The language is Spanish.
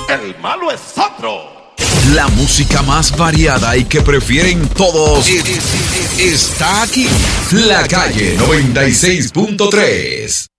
El malo es otro. La música más variada y que prefieren todos está aquí. La Calle 96.3.